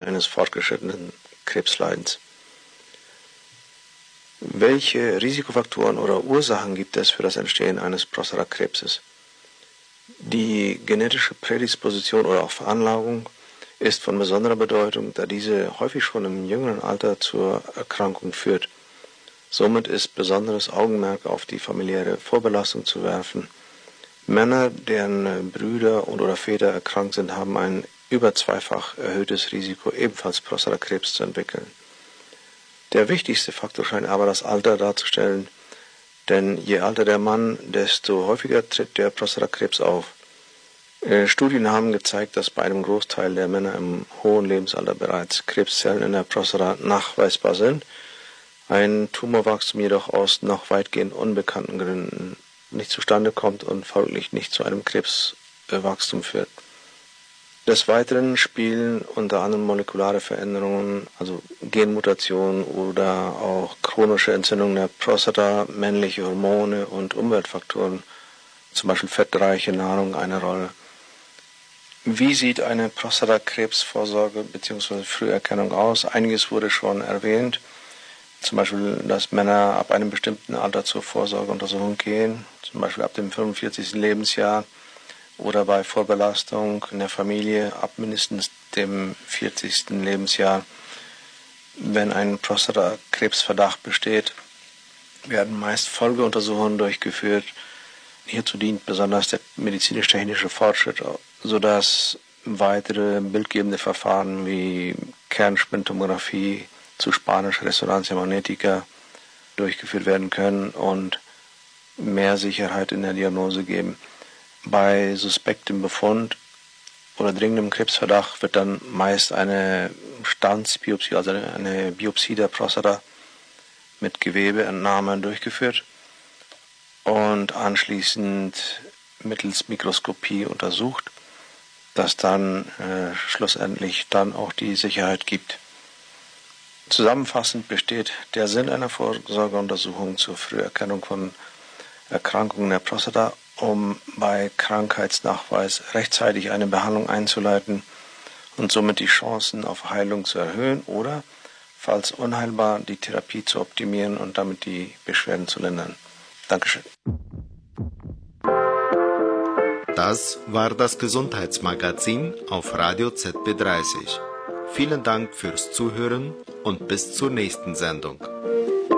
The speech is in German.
eines fortgeschrittenen Krebsleidens. Welche Risikofaktoren oder Ursachen gibt es für das Entstehen eines Prostatakrebses? Die genetische Prädisposition oder auch Veranlagung ist von besonderer Bedeutung, da diese häufig schon im jüngeren Alter zur Erkrankung führt. Somit ist besonderes Augenmerk auf die familiäre Vorbelastung zu werfen. Männer, deren Brüder oder Väter erkrankt sind, haben ein über zweifach erhöhtes Risiko, ebenfalls Prostatakrebs zu entwickeln. Der wichtigste Faktor scheint aber das Alter darzustellen, denn je älter der Mann, desto häufiger tritt der Prostatakrebs auf. Studien haben gezeigt, dass bei einem Großteil der Männer im hohen Lebensalter bereits Krebszellen in der Prostata nachweisbar sind, ein Tumorwachstum jedoch aus noch weitgehend unbekannten Gründen nicht zustande kommt und folglich nicht zu einem Krebswachstum führt. Des Weiteren spielen unter anderem molekulare Veränderungen, also Genmutationen oder auch chronische Entzündungen der Prostata, männliche Hormone und Umweltfaktoren, zum Beispiel fettreiche Nahrung, eine Rolle. Wie sieht eine Prostatakrebsvorsorge bzw. Früherkennung aus? Einiges wurde schon erwähnt. Zum Beispiel, dass Männer ab einem bestimmten Alter zur Vorsorgeuntersuchung gehen, zum Beispiel ab dem 45. Lebensjahr oder bei Vorbelastung in der Familie ab mindestens dem 40. Lebensjahr. Wenn ein Prostatakrebsverdacht besteht, werden meist Folgeuntersuchungen durchgeführt. Hierzu dient besonders der medizinisch-technische Fortschritt, sodass weitere bildgebende Verfahren wie Kernspintomographie, zu Spanisch Resonantia Magnetica, durchgeführt werden können und mehr Sicherheit in der Diagnose geben. Bei suspektem Befund oder dringendem Krebsverdacht wird dann meist eine Standsbiopsie, also eine Biopsie der Prostata mit Gewebeentnahme durchgeführt und anschließend mittels Mikroskopie untersucht, das dann schlussendlich dann auch die Sicherheit gibt. Zusammenfassend besteht der Sinn einer Vorsorgeuntersuchung zur Früherkennung von Erkrankungen der Prostata, um bei Krankheitsnachweis rechtzeitig eine Behandlung einzuleiten und somit die Chancen auf Heilung zu erhöhen oder, falls unheilbar, die Therapie zu optimieren und damit die Beschwerden zu lindern. Dankeschön. Das war das Gesundheitsmagazin auf Radio ZB30. Vielen Dank fürs Zuhören und bis zur nächsten Sendung.